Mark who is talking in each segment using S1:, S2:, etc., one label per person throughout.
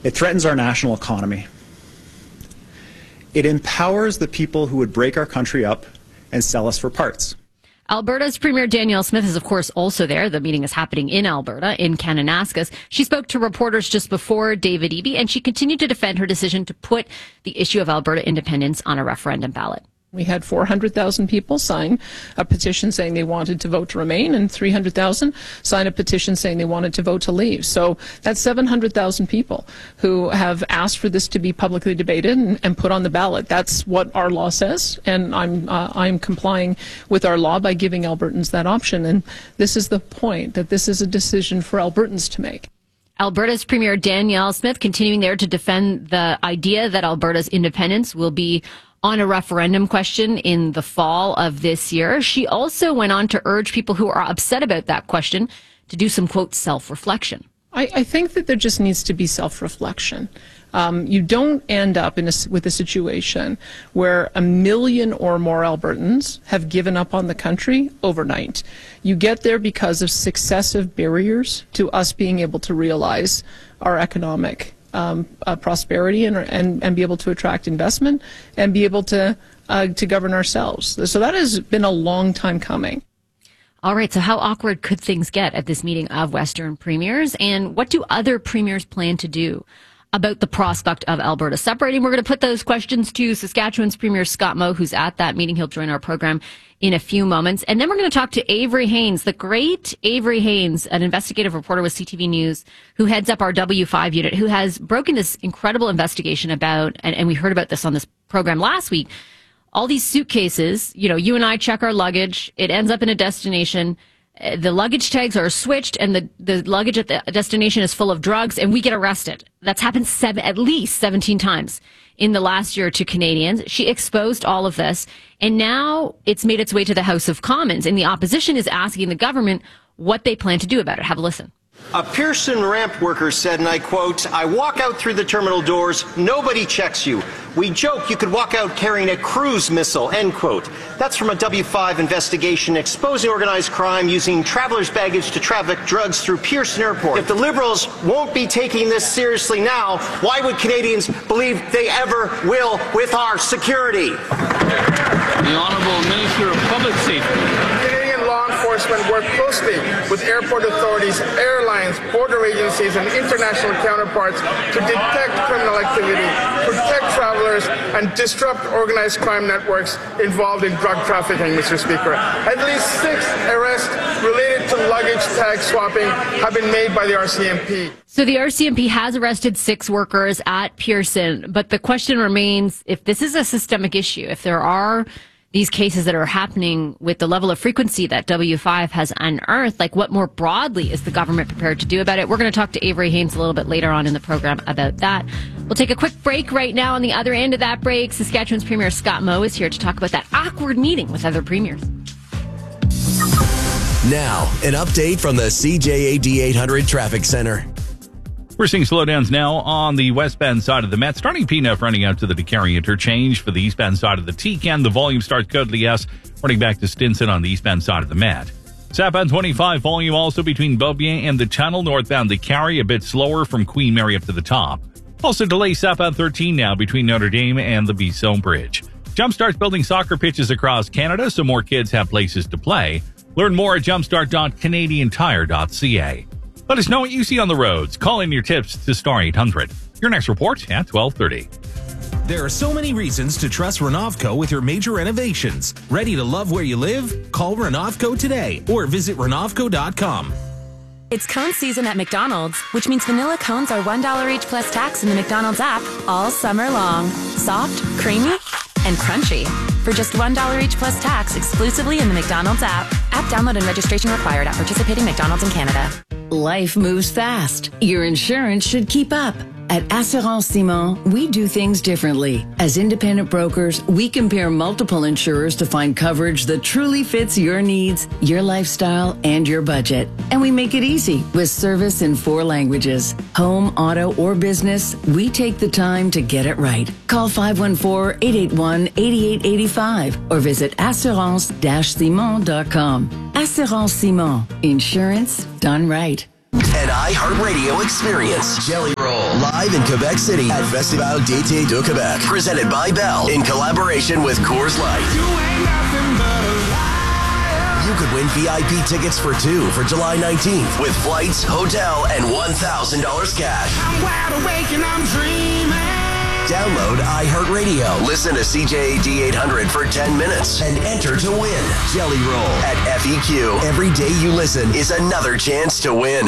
S1: It threatens our national economy. It empowers the people who would break our country up and sell us for parts.
S2: Alberta's Premier Danielle Smith is, of course, also there. The meeting is happening in Alberta, in Kananaskis. She spoke to reporters just before David Eby, and she continued to defend her decision to put the issue of Alberta independence on a referendum ballot.
S3: We had 400,000 people sign a petition saying they wanted to vote to remain, and 300,000 sign a petition saying they wanted to vote to leave. So that's 700,000 people who have asked for this to be publicly debated and put on the ballot. That's what our law says, and I'm complying with our law by giving Albertans that option. And this is the point, that this is a decision for Albertans to make.
S2: Alberta's Premier Danielle Smith continuing there to defend the idea that Alberta's independence will be on a referendum question in the fall of this year. She also went on to urge people who are upset about that question to do some, quote, self-reflection.
S3: I think that there just needs to be self-reflection. You don't end up with a situation where 1 million or more Albertans have given up on the country overnight. You get there because of successive barriers to us being able to realize our economic prosperity and be able to attract investment and be able to govern ourselves. So that has been a long time coming.
S2: All right, so how awkward could things get at this meeting of Western premiers, and what do other premiers plan to do about the prospect of Alberta separating? We're going to put those questions to Saskatchewan's Premier Scott Moe, who's at that meeting. He'll join our program in a few moments. And then we're going to talk to Avery Haines, the great Avery Haines, an investigative reporter with CTV News, who heads up our W5 unit, who has broken this incredible investigation about, and we heard about this on this program last week, all these suitcases. You know, you and I check our luggage. It ends up in a destination. The luggage tags are switched, and the luggage at the destination is full of drugs, and we get arrested. That's happened at least 17 times in the last year to Canadians. She exposed all of this, and now it's made its way to the House of Commons, and the opposition is asking the government what they plan to do about it. Have a listen.
S4: A Pearson ramp worker said, and I quote, "I walk out through the terminal doors, nobody checks you. We joke you could walk out carrying a cruise missile," end quote. That's from a W5 investigation exposing organized crime using travelers' baggage to traffic drugs through Pearson Airport. If the Liberals won't be taking this seriously now, why would Canadians believe they ever will with our security?
S5: The Honourable Minister of Public Safety.
S6: Law enforcement work closely with airport authorities, airlines, border agencies, and international counterparts to detect criminal activity, protect travelers, and disrupt organized crime networks involved in drug trafficking, Mr. Speaker. At least 6 arrests related to luggage tag swapping have been made by the RCMP.
S2: So the RCMP has arrested 6 workers at Pearson, but the question remains, if this is a systemic issue, if there are these cases that are happening with the level of frequency that W5 has unearthed, like what more broadly is the government prepared to do about it? We're going to talk to Avery Haines a little bit later on in the program about that. We'll take a quick break right now. On the other end of that break, Saskatchewan's Premier Scott Moe is here to talk about that awkward meeting with other premiers.
S7: Now, an update from the CJAD 800 Traffic Center.
S8: We're seeing slowdowns now on the westbound side of the Met, starting PNF running out to the DeCarry interchange. For the eastbound side of the TCAN, the volume starts code to yes, running back to Stinson on the eastbound side of the Met. Southbound 25 volume also between Beaubien and the tunnel, northbound DeCarry, a bit slower from Queen Mary up to the top. Also delays southbound 13 now between Notre Dame and the Bisson Bridge. Jumpstart's building soccer pitches across Canada so more kids have places to play. Learn more at jumpstart.canadiantire.ca. Let us know what you see on the roads. Call in your tips to Star 800. Your next report at 12:30.
S7: There are so many reasons to trust Renovco with your major renovations. Ready to love where you live? Call Renovco today or visit Renovco.com.
S9: It's cone season at McDonald's, which means vanilla cones are $1 each plus tax in the McDonald's app all summer long. Soft, creamy, and crunchy. For just $1 each plus tax exclusively in the McDonald's app. App download and registration required at participating McDonald's in Canada.
S10: Life moves fast. Your insurance should keep up. At Assurance Simon, we do things differently. As independent brokers, we compare multiple insurers to find coverage that truly fits your needs, your lifestyle, and your budget. And we make it easy with service in 4 languages. Home, auto, or business, we take the time to get it right. Call 514-881-8885 or visit assurance-simon.com. Assurance Simon. Insurance done right.
S11: An iHeartRadio experience. Jelly Roll. Live in Quebec City at Festival d'été de Québec. Presented by Bell in collaboration with Coors Light. You could win VIP tickets for two for July 19th with flights, hotel, and $1,000 cash. I'm wide awake and I'm dreaming. Download iHeartRadio. Listen to CJAD 800 for 10 minutes and enter to win. Jelly Roll at FEQ. Every day you listen is another chance to win.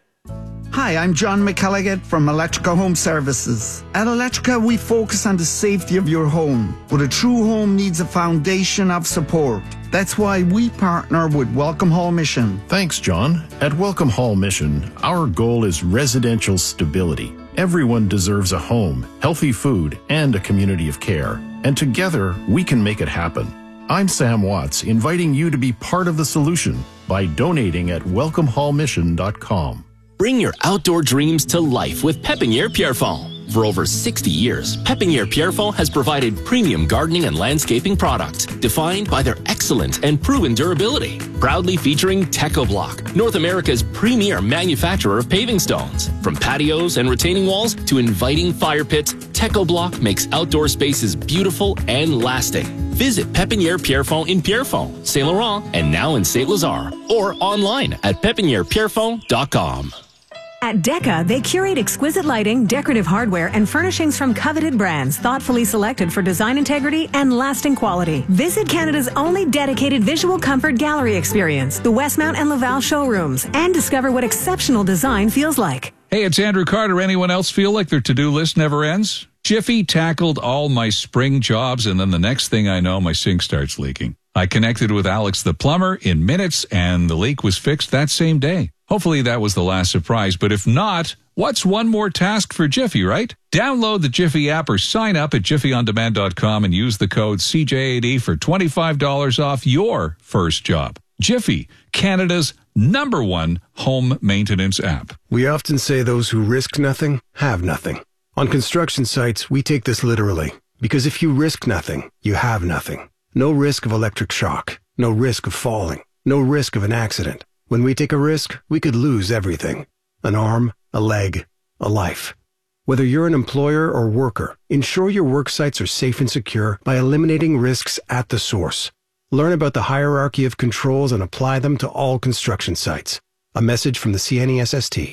S12: Hi, I'm John McElligott from Electrica Home Services. At Electrica, we focus on the safety of your home, but a true home needs a foundation of support. That's why we partner with Welcome Hall Mission.
S13: Thanks, John. At Welcome Hall Mission, our goal is residential stability. Everyone deserves a home, healthy food, and a community of care. And together, we can make it happen. I'm Sam Watts, inviting you to be part of the solution by donating at welcomehallmission.com.
S14: Bring your outdoor dreams to life with Pépinière Pierrefonds. For over 60 years, Pépinière Pierrefonds has provided premium gardening and landscaping products defined by their excellent and proven durability. Proudly featuring TechoBlock, North America's premier manufacturer of paving stones. From patios and retaining walls to inviting fire pits, TechoBlock makes outdoor spaces beautiful and lasting. Visit Pépinière Pierrefonds in Pierrefonds, Saint Laurent, and now in Saint Lazare, or online at pépinièrepierrefonds.com.
S15: At Deca, they curate exquisite lighting, decorative hardware, and furnishings from coveted brands, thoughtfully selected for design integrity and lasting quality. Visit Canada's only dedicated visual comfort gallery experience, the Westmount and Laval showrooms, and discover what exceptional design feels like.
S16: Hey, it's Andrew Carter. Anyone else feel like their to-do list never ends? Jiffy tackled all my spring jobs, and then the next thing I know, my sink starts leaking. I connected with Alex the plumber in minutes, and the leak was fixed that same day. Hopefully that was the last surprise, but if not, what's one more task for Jiffy, right? Download the Jiffy app or sign up at jiffyondemand.com and use the code CJAD for $25 off your first job. Jiffy, Canada's #1 home maintenance app.
S17: We often say those who risk nothing have nothing. On construction sites, we take this literally, because if you risk nothing, you have nothing. No risk of electric shock, no risk of falling, no risk of an accident. When we take a risk, we could lose everything. An arm, a leg, a life. Whether you're an employer or worker, ensure your work sites are safe and secure by eliminating risks at the source. Learn about the hierarchy of controls and apply them to all construction sites. A message from the CNESST.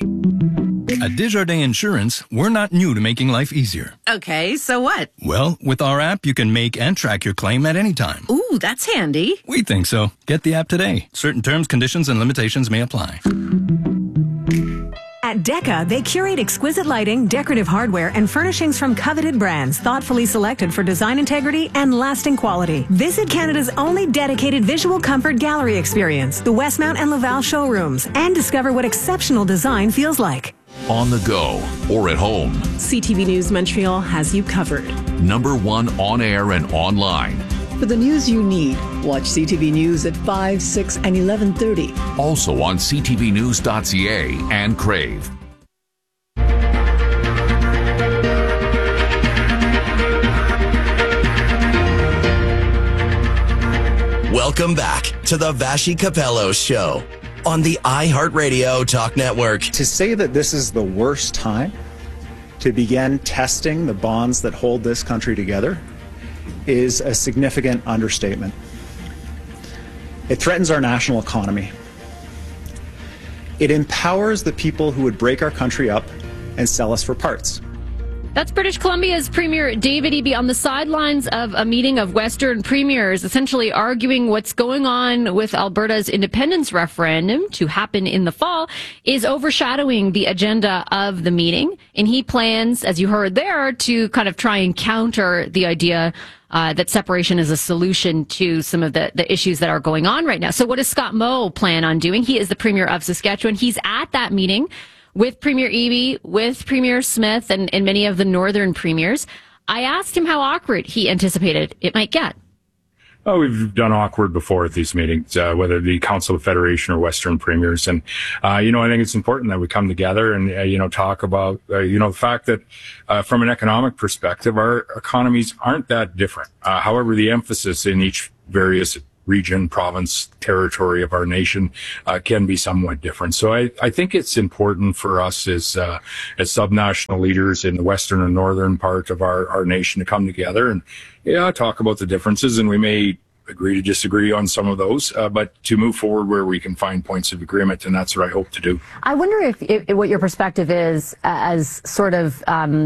S18: At Desjardins Insurance, we're not new to making life easier.
S19: Okay, so what?
S18: Well, with our app, you can make and track your claim at any time.
S19: Ooh, that's handy.
S18: We think so. Get the app today. Certain terms, conditions, and limitations may apply.
S15: At Deca, they curate exquisite lighting, decorative hardware, and furnishings from coveted brands, thoughtfully selected for design integrity and lasting quality. Visit Canada's only dedicated visual comfort gallery experience, the Westmount and Laval showrooms, and discover what exceptional design feels like.
S20: On the go or at home,
S21: CTV News Montreal has you covered.
S20: #1 on air and online.
S22: For the news you need, watch CTV News at 5, 6, and 11:30.
S20: Also on ctvnews.ca and Crave.
S11: Welcome back to the Vashi Capello Show on the iHeartRadio Talk Network.
S1: To say that this is the worst time to begin testing the bonds that hold this country together is a significant understatement. It threatens our national economy. It empowers the people who would break our country up and sell us for parts.
S2: That's British Columbia's Premier David Eby on the sidelines of a meeting of Western premiers, essentially arguing what's going on with Alberta's independence referendum to happen in the fall is overshadowing the agenda of the meeting. And he plans, as you heard there, to kind of try and counter the idea that separation is a solution to some of the issues that are going on right now. So what does Scott Moe plan on doing? He is the Premier of Saskatchewan. He's at that meeting with Premier Eby, with Premier Smith, and many of the northern premiers. I asked him how awkward he anticipated it might get.
S23: Oh, we've done awkward before at these meetings, whether it be Council of Federation or Western premiers. And, I think it's important that we come together and, talk about, the fact that, from an economic perspective, our economies aren't that different. However, the emphasis in each various region, province, territory of our nation can be somewhat different. So I think it's important for us as subnational leaders in the western and northern part of our nation to come together and talk about the differences, and we may agree to disagree on some of those, but to move forward where we can find points of agreement, and that's what I hope to do.
S2: I wonder if what your perspective is as sort of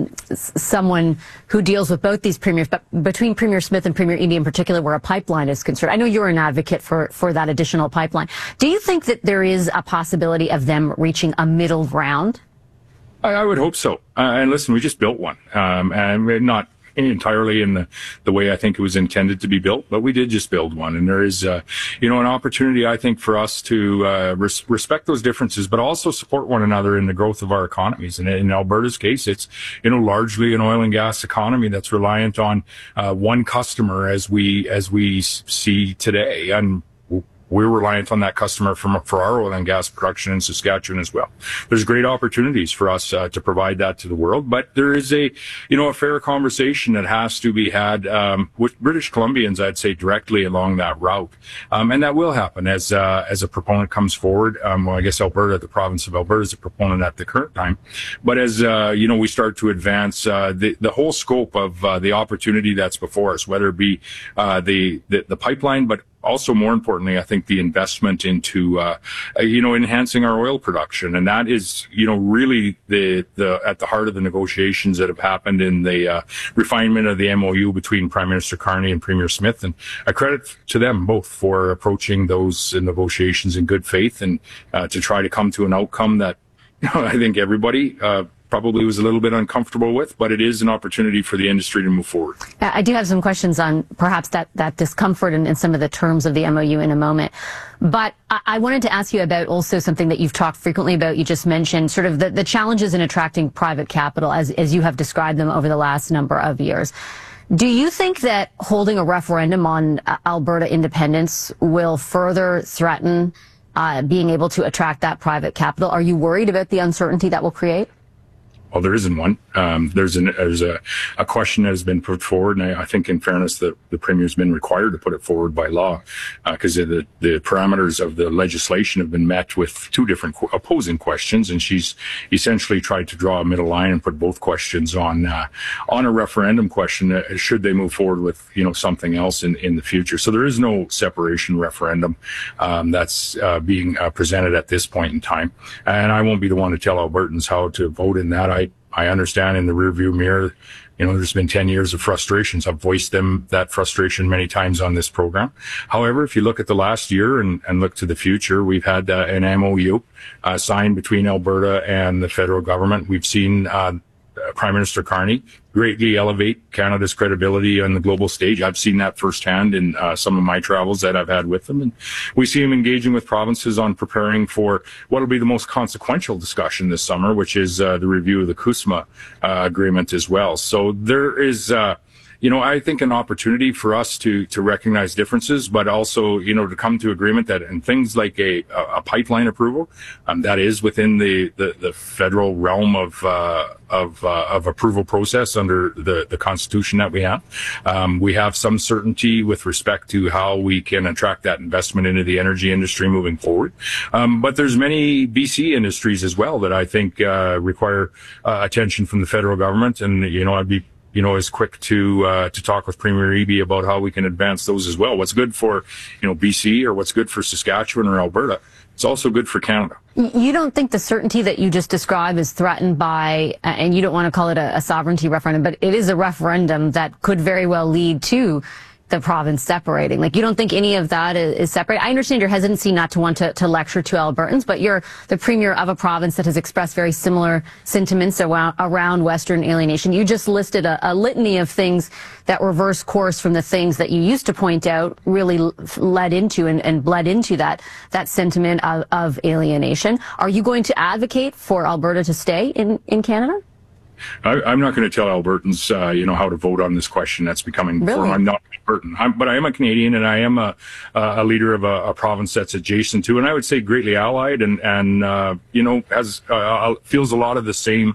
S2: someone who deals with both these premiers, but between Premier Smith and Premier Eby in particular, where a pipeline is concerned. I know you're an advocate for that additional pipeline. Do you think that there is a possibility of them reaching a middle ground?
S23: I would hope so. And listen, we just built one, and we're not entirely in the way I think it was intended to be built, but we did just build one. And there is, an opportunity, I think, for us to respect those differences, but also support one another in the growth of our economies. And in Alberta's case, it's, largely an oil and gas economy that's reliant on one customer as we see today. And we're reliant on that customer for our oil and gas production in Saskatchewan as well. There's great opportunities for us to provide that to the world, but there is a fair conversation that has to be had with British Columbians, I'd say, directly along that route, and that will happen as a proponent comes forward. I guess Alberta, the province of Alberta, is a proponent at the current time, but as we start to advance the whole scope of the opportunity that's before us, whether it be the pipeline, but also, more importantly, I think the investment into, enhancing our oil production. And that is, really at the heart of the negotiations that have happened in the refinement of the MOU between Prime Minister Carney and Premier Smith. And I credit to them both for approaching those negotiations in good faith and to try to come to an outcome that I think everybody probably was a little bit uncomfortable with, but it is an opportunity for the industry to move forward.
S2: I do have some questions on perhaps that discomfort and some of the terms of the MOU in a moment. But I wanted to ask you about also something that you've talked frequently about. You just mentioned sort of the challenges in attracting private capital as you have described them over the last number of years. Do you think that holding a referendum on Alberta independence will further threaten being able to attract that private capital? Are you worried about the uncertainty that will create?
S23: Well, there isn't one. There's a question that has been put forward, and I think, in fairness, the Premier's been required to put it forward by law, because the parameters of the legislation have been met with two different opposing questions, and she's essentially tried to draw a middle line and put both questions on a referendum question. Should they move forward with something else in the future? So there is no separation referendum that's being presented at this point in time, and I won't be the one to tell Albertans how to vote in that. I understand in the rearview mirror, there's been 10 years of frustrations. I've voiced that frustration many times on this program. However, if you look at the last year and look to the future, we've had an MOU signed between Alberta and the federal government. We've seen Prime Minister Carney greatly elevate Canada's credibility on the global stage. I've seen that firsthand in some of my travels that I've had with them. And we see him engaging with provinces on preparing for what will be the most consequential discussion this summer, which is the review of the CUSMA agreement as well. So there is I think an opportunity for us to recognize differences, but also, to come to agreement that in things like a pipeline approval, that is within the federal realm of approval process under the Constitution that we have. We have some certainty with respect to how we can attract that investment into the energy industry moving forward. But there's many BC industries as well that I think require attention from the federal government, and I'd be is quick to talk with Premier Eby about how we can advance those as well. What's good for, BC, or what's good for Saskatchewan or Alberta, it's also good for Canada.
S2: You don't think the certainty that you just described is threatened by, and you don't want to call it a sovereignty referendum, but it is a referendum that could very well lead to the province separating. You don't think any of that is separate? I understand your hesitancy not to want to lecture to Albertans, but you're the premier of a province that has expressed very similar sentiments around Western alienation. You just listed a litany of things that reverse course from the things that you used to point out really led into and bled into that sentiment of alienation. Are you going to advocate for Alberta to stay in Canada?
S23: I'm not going to tell Albertans, how to vote on this question. That's becoming.
S2: Really?
S23: I'm not Albertan, but I am a Canadian, and I am a leader of a province that's adjacent to, and I would say greatly allied, and feels a lot of the same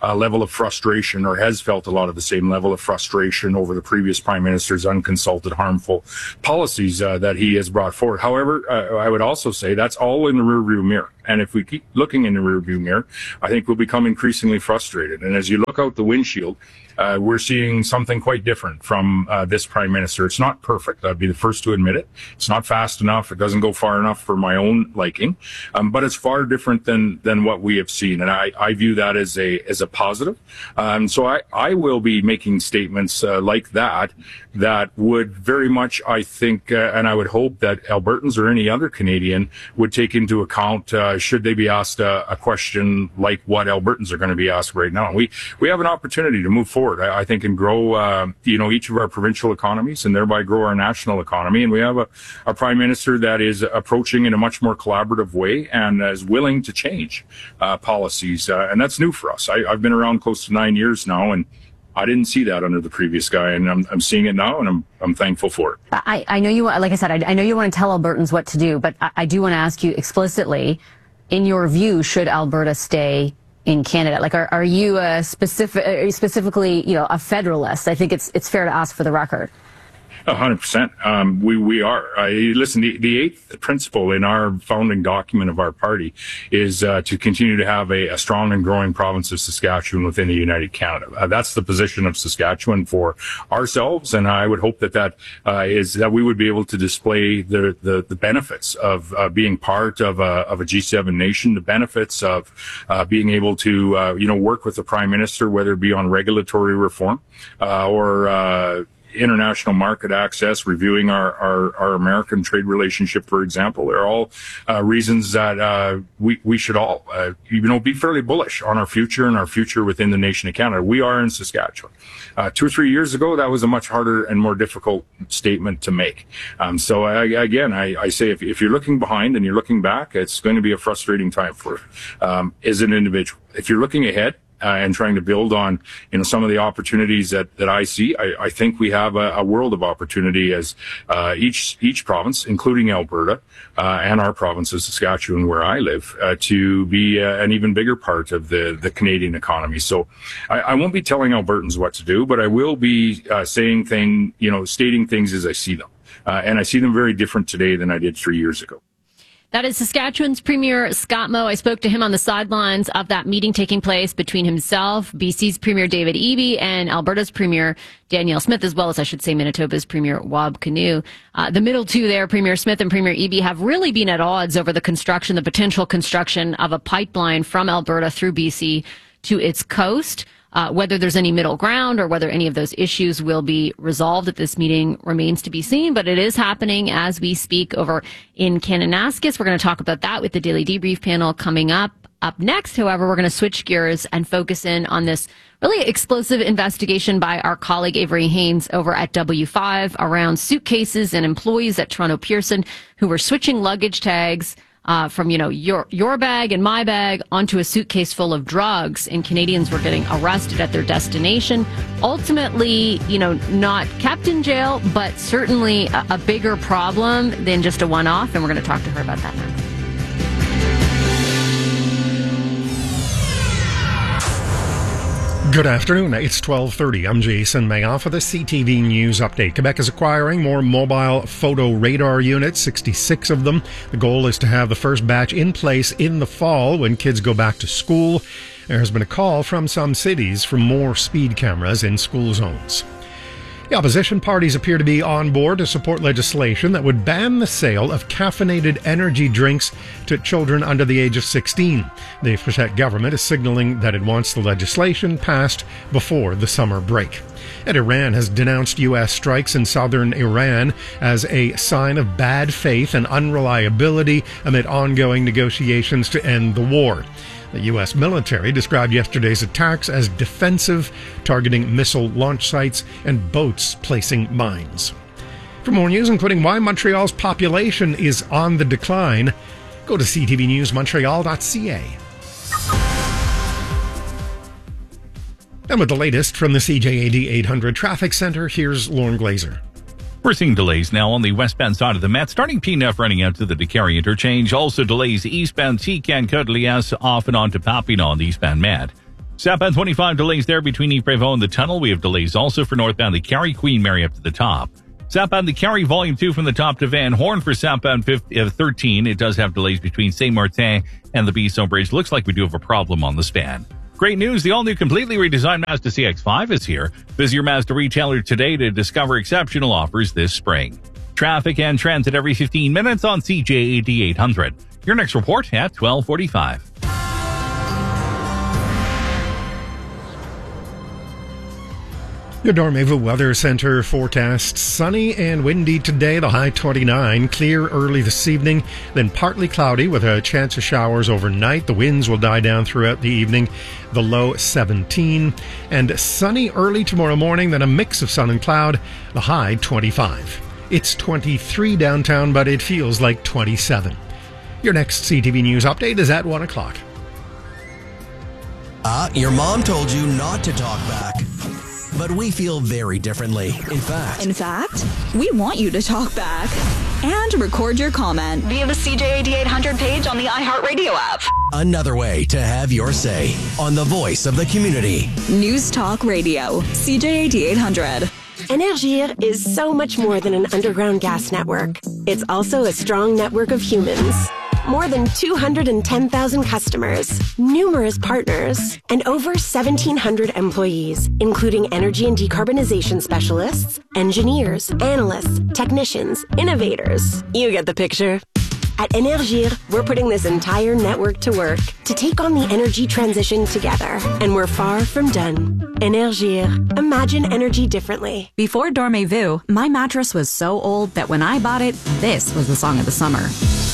S23: level of frustration, or has felt a lot of the same level of frustration over the previous Prime Minister's unconsulted, harmful policies that he has brought forward. However, I would also say that's all in the rearview mirror. And if we keep looking in the rearview mirror, I think we'll become increasingly frustrated. And as you look out the windshield, we're seeing something quite different from this Prime Minister. It's not perfect. I'd be the first to admit it. It's not fast enough. It doesn't go far enough for my own liking. But it's far different than what we have seen. And I view that as a positive. So I will be making statements like that would very much, I think, and I would hope that Albertans or any other Canadian would take into account should they be asked a question like what Albertans are going to be asked right now. We have an opportunity to move forward, I think, and grow, each of our provincial economies and thereby grow our national economy. And we have a Prime Minister that is approaching in a much more collaborative way and is willing to change policies. And that's new for us. I've been around close to 9 years now, and I didn't see that under the previous guy, and I'm seeing it now, and I'm thankful for it.
S2: I know you, like I said, I know you want to tell Albertans what to do, but I do want to ask you explicitly, in your view, should Alberta stay in Canada? Like, are you specifically, a federalist? I think it's fair to ask for the record.
S23: 100%. We are. Listen, the eighth principle in our founding document of our party is to continue to have a strong and growing province of Saskatchewan within the United Canada. That's the position of Saskatchewan for ourselves, and I would hope that is that we would be able to display the benefits of being part of a G7 nation, the benefits of being able to work with the Prime Minister, whether it be on regulatory reform or international market access, reviewing our American trade relationship, for example. They're all reasons that we should all be fairly bullish on our future and our future within the nation of Canada. We are in Saskatchewan. 2 or 3 years ago, that was a much harder and more difficult statement to make. So I say if you're looking behind and you're looking back, it's going to be a frustrating time for as an individual. If you're looking ahead, and trying to build on, some of the opportunities that I see, I think we have a world of opportunity as each province, including Alberta and our province of Saskatchewan, where I live, to be an even bigger part of the Canadian economy. So I won't be telling Albertans what to do, but I will be stating things as I see them, and I see them very different today than I did 3 years ago.
S2: That is Saskatchewan's Premier Scott Moe. I spoke to him on the sidelines of that meeting taking place between himself, BC's Premier David Eby, and Alberta's Premier Danielle Smith, as well as, I should say, Manitoba's Premier Wab Kinew. The middle two there, Premier Smith and Premier Eby, have really been at odds over the potential construction of a pipeline from Alberta through BC to its coast. Whether there's any middle ground or whether any of those issues will be resolved at this meeting remains to be seen, but it is happening as we speak over in Kananaskis. We're going to talk about that with the Daily Debrief panel coming up. Up next, however, we're going to switch gears and focus in on this really explosive investigation by our colleague Avery Haynes over at W5 around suitcases and employees at Toronto Pearson who were switching luggage tags from, your bag and my bag onto a suitcase full of drugs, and Canadians were getting arrested at their destination. Ultimately, not kept in jail, but certainly a bigger problem than just a one-off, and we're going to talk to her about that next.
S3: Good afternoon. It's 12:30. I'm Jason Mayoff for the CTV News Update. Quebec is acquiring more mobile photo radar units, 66 of them. The goal is to have the first batch in place in the fall when kids go back to school. There has been a call from some cities for more speed cameras in school zones. The opposition parties appear to be on board to support legislation that would ban the sale of caffeinated energy drinks to children under the age of 16. The Frechette government is signaling that it wants the legislation passed before the summer break. And Iran has denounced U.S. strikes in southern Iran as a sign of bad faith and unreliability amid ongoing negotiations to end the war. The U.S. military described yesterday's attacks as defensive, targeting missile launch sites and boats placing mines. For more news, including why Montreal's population is on the decline, go to ctvnewsmontreal.ca. And with the latest from the CJAD 800 Traffic Center, here's Lauren Glazer.
S8: We're seeing delays now on the westbound side of the Met, starting P9 running out to the DeCarry interchange. Also delays eastbound Tican Côte-Liesse off and on to Papineau on the eastbound Met. Southbound 25 delays there between Yves-Prévost and the tunnel. We have delays also for northbound the Cary Queen Mary up to the top. Southbound the Cary Volume 2 from the top to Van Horn for southbound 13. It does have delays between Saint-Martin and the Bisson Bridge. Looks like we do have a problem on the span. Great news, the all-new completely redesigned Mazda CX-5 is here. Visit your Mazda retailer today to discover exceptional offers this spring. Traffic and transit every 15 minutes on CJAD 800. Your next report at 12:45.
S3: Your Dormez-vous Weather Center forecast: sunny and windy today, the high 29. Clear early this evening, then partly cloudy with a chance of showers overnight. The winds will die down throughout the evening, the low 17. And sunny early tomorrow morning, then a mix of sun and cloud, the high 25. It's 23 downtown, but it feels like 27. Your next CTV News update is at 1 o'clock.
S11: Your mom told you not to talk back. But we feel very differently. In fact,
S4: we want you to talk back and record your comment via the CJAD 800 page on the iHeartRadio app.
S11: Another way to have your say on the voice of the community.
S4: News Talk Radio, CJAD 800.
S5: Énergir is so much more than an underground gas network. It's also a strong network of humans. More than 210,000 customers, numerous partners, and over 1,700 employees, including energy and decarbonization specialists, engineers, analysts, technicians, innovators. You get the picture. At Énergir, we're putting this entire network to work to take on the energy transition together. And we're far from done. Énergir. Imagine energy differently.
S6: Before Dormez-vous, my mattress was so old that when I bought it, this was the song of the summer.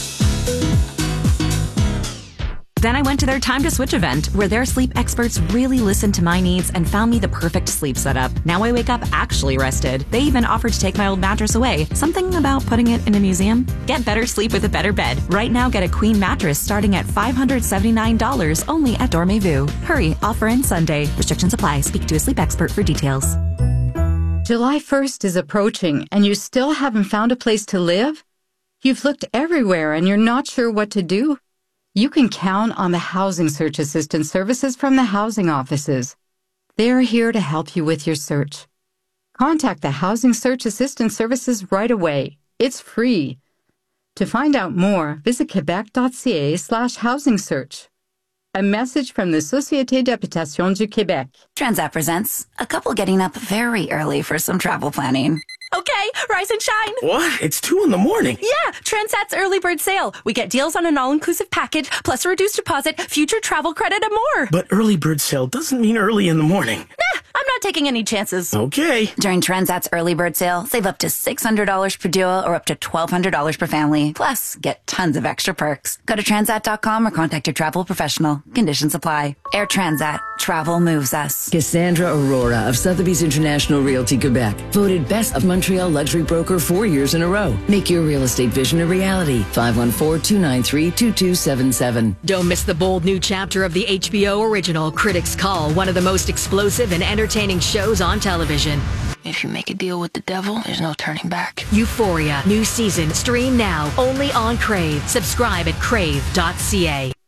S6: Then I went to their Time to Switch event, where their sleep experts really listened to my needs and found me the perfect sleep setup. Now I wake up actually rested. They even offered to take my old mattress away. Something about putting it in a museum? Get better sleep with a better bed. Right now, get a queen mattress starting at $579 only at Dormez-vous. Hurry, offer ends Sunday. Restrictions apply. Speak to a sleep expert for details.
S24: July 1st is approaching, and you still haven't found a place to live? You've looked everywhere, and you're not sure what to do? You can count on the Housing Search Assistance Services from the housing offices. They're here to help you with your search. Contact the Housing Search Assistance Services right away. It's free. To find out more, visit quebec.ca/housing search. A message from the Société d'Habitation du Québec.
S25: Transat presents a couple getting up very early for some travel planning.
S9: Okay, rise and shine.
S26: What? It's 2 in the morning.
S9: Yeah, Transat's early bird sale. We get deals on an all-inclusive package, plus a reduced deposit, future travel credit, and more.
S26: But early bird sale doesn't mean early in the morning.
S9: Nah, I'm not taking any chances.
S26: Okay.
S25: During Transat's early bird sale, save up to $600 per duo or up to $1,200 per family. Plus, get tons of extra perks. Go to transat.com or contact your travel professional. Conditions apply. Air Transat. Travel moves us.
S10: Cassandra Aurora of Sotheby's International Realty Quebec, voted Best of Montreal Luxury Broker 4 years in a row. Make your real estate vision a reality. 514-293-2277.
S27: Don't miss the bold new chapter of the HBO original Critics Call, one of the most explosive and entertaining shows on television.
S28: If you make a deal with the devil, there's no turning back.
S27: Euphoria, new season, stream now, only on Crave. Subscribe at crave.ca.